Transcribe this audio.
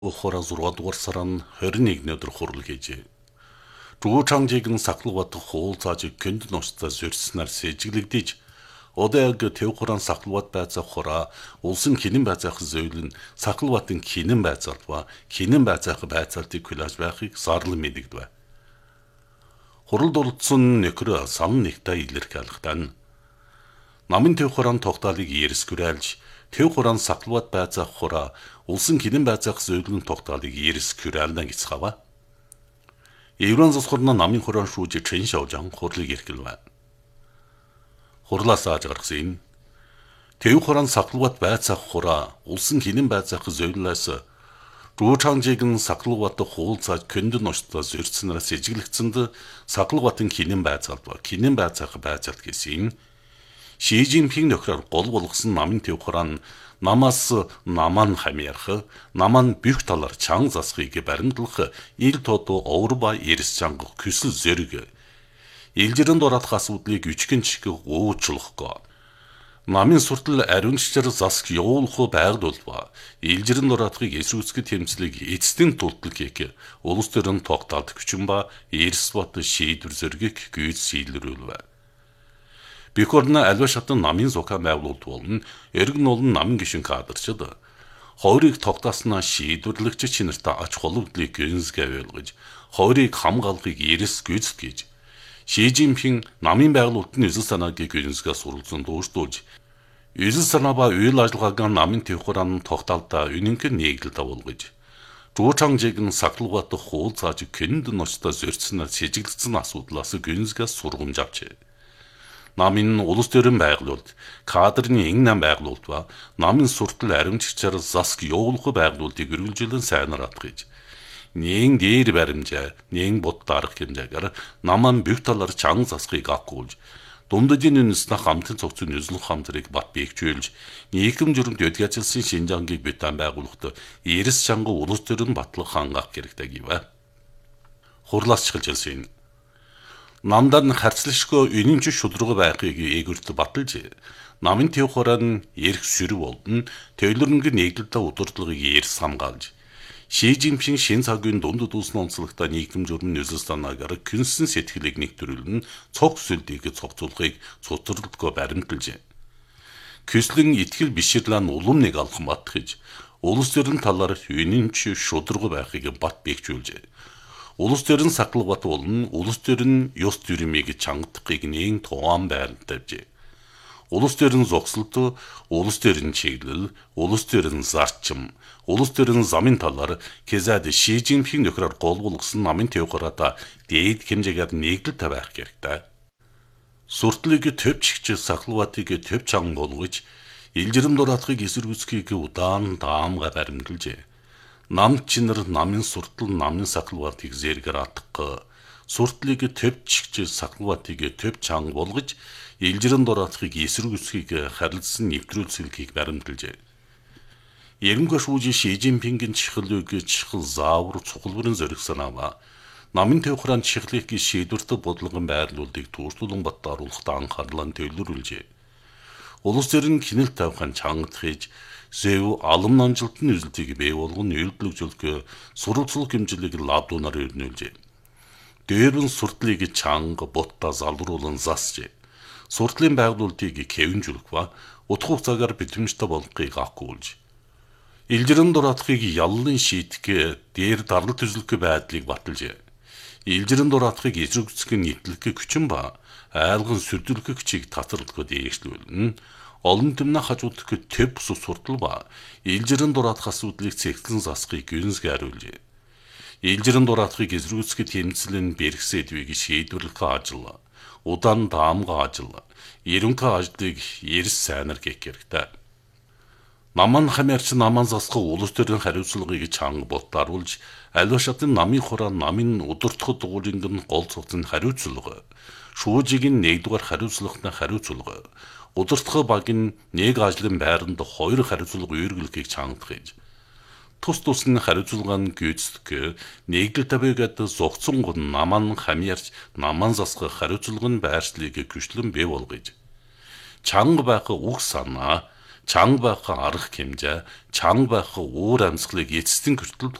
Ухаараа 6 дугаар сарын 21-нд хурал гэжээ. Жуучангжиг нь сахлбат хуулцааж көнд ностаа зөрснаар сэжиглэгдэж одаг тэв хуран сахлбат байцаа хураа улсын хинэн байцаах зөйлөн сахлбатын хинэн байцаалва хинэн байцаах байцаалтыг хүлээж байхыг зарлан мэдэгдэв. Хуралд оролцсон нөхөр сан нэгтээ илэрхийлэхдээ намын тэв хуран тогтоолыг эрсгүрэлж тэв хуран сахлбат байцаах хураа улсын хинэн байцаах зөйлөн тогтоолыг эрсгүрэлнэ гэцхава. Еврон засхурна намын хуран шүүж чин шавжан хурлыг эрхэлвэ. Хурлаас ааж гаргасан тэв хуран сахлбат байцаах хураа улсын хинэн байцаах зөйлөөс Жуучангжиг нь сахлбат хуулцааж көнд ностоо зөрчснээр сэжиглэгдсэнд сахлбатын хинэн байцаалва хинэн байцаах байцаалт гэсэн Ши Жинпинг нөхрөөр гол болгосон намын тэв хуран намаас наман хамаарах, наман бүх талаар чанга засахыг баримтлах ил тото оврба эрс чанга хүсэл зэрэг илжирэн дурах асуудлыг үчгэн чихг уучлахгүй. Намын суртал ариунчаар засах явуулах байгуулва. Илжирэн дураахыг эсрүүцгэх тэмцлийг эцсийн тултал хийх улс төрийн тогтоолт хүчин ба эрс бот шийдвэр зэргийг гүйц шийдвэрлэв. Бикорна альва шатан намын зохион байгуулалт болон эргэн олон намын гишүүн кадрчид хойрыг тогтоосноо шийдвэрлэгч чинэртэ ач холбогдлыг гэнсгэ ойлгож хойрыг хамгаалахыг эрс гүйцэд гэж Ши Жинпинг намын байгуулалтын эзэл санааг гэнсгэ суралцсан дууртуулж эзэл санаа ба үйл ажиллагааг намын тэв хуран тогтоолтоо үнэнхээр нийгдэлд болгож Жуучангжиг нь сахлбат хуулцааж көнд ностоо зөрчснээр сэжиглэгдсэн асуудлаас гэнсгэ сургамж авчээ. Намын улс төрийн байгуулалт, кадрын энгэн байгуулалт ба намын суртал аримчигчаар заск явуулах байгуулалтыг үргэлжлэн сайнаар атгаж нэн дээр баримжаа, нэн бод дарах хэмжээгээр наман бүх талаар чанга засахыг агуулж дундадын үнэснэ хамтын цогцын үзлэх хамтрыг бат биегжүүлж нийгэм журмд өдгөжлсөн Шинжангийг битэн байгуулахад эрс чанга улс төрийн батлах хангах хэрэгтэй гэвэ. Хурлаас чиглэлсэн намдан харцлашгүй үнэнч шудраг байхыг ээгүрт баталж намын тэв хуран эрх сөрөг болон төлөрөнгө нийгдэлд удирдлагыг эрс хамгаалж Ши Жинпинг шин цагийн дунд дүүсн онцлогтой нийгэм журмын нөлөөс танаагаар күнсэн сэтгэлийг нэгтрүүлэн цог сүлдийг цогцуулахыг цуцралдгүй баримталж Küslэн итгэл биширлэн улам нэг алхам батгаж улс төрийн талаар үнэнч шудраг байхыг бат биегжүүлж улс төрийн сахлбат болон улс төрийн ёс төрөмийг чангадахыг нэн тоон байрантайж улс төрийн зогсолт, улс төрийн чиглэл, улс төрийн зарчим, улс төрийн замын талаар кезад Ши Жинпинг нөхрөөр гол болгосон намын тэв хураатай дээд хэмжээгээр нийгдэлтэй байх хэрэгтэй. Суртлыг төвчгч сахлбатыг төв чанга болгож илжирэн дураахыг эсэргүүцхийг удаан даамга баримталж нам чинэр намын суртал намын сахлбатыг зэрэгэр атгах суртлыг төвчгч сахлбатыг төв чанга болгож илжирэн дураахыг эсэргүүцхийг харилцсан нэвтрүүлсэлгийг баримталж Ерөнхий шүүж Ши Жинпингийн чихлийг чихл заавар цуглбарын зориг санаава намын тэв хуран чихлийг шийдвэрт бодлогон байрлуулдыг тууртулан бат оруулахад анхаарлаа төвлөрүүлж улс төрийн хяналт тавхан чангадахж Зэв алам намжилтын үзэлтийг бий болгон үйлдэлжүүлэх сурвалжлах хэмжээлийг лавдуунаар өрнүүлж дээрэн суртлыг чанга ботта залруулан засж суртлын байгуулалтыг хэвнжүүлэх ба утга хугацаагаар битэмжтэй болгохыг агуулж илжирэн дураахыг яллан шийдэх дээр дарлал төсөлөх байдлыг баталж илжирэн дураахыг эсрэгцэх нийтлэх хүчин ба айлган сүрдүүлэх хүчийг татварлахад дээшлүүлнэ олон түмнээ хажуудах төв бус суртал ба илжирэн дураах асуудлыг цэгцлэн засахыг гүнзгий хариулж илжирэн дураахыг эсрүүцэх тэмцлийн бэрхсэдвийг шийдвэрлэх ажил удаан даамга ажил ерөнхий ажлыг эрс сайнаар хийх хэрэгтэй. Наман хамаарч наман засах улс төрийн хариуцлагыг чанга ботдааруулж альва шатын намын хуран намын удирдах дугуйланд нь гол цогцын хариуцлага шүүжигийн нэгдүгээр хариуцлагын хариуцлага удирдах багийн нэг ажлын байранд хоёр хариуцлага үүргэлэхийг чангадах. Тус тусны хариуцлага нь гүйцэтгэх нэгдэл тавиад зогцсон гон наман хамаарч наман засах хариуцлага нь байршлыг гүшлэн бий болгож чанга байх үг санаа чанга байхын арга хэмжээ, чанга байхын уур амьсгалыг эцэстэн хүртэл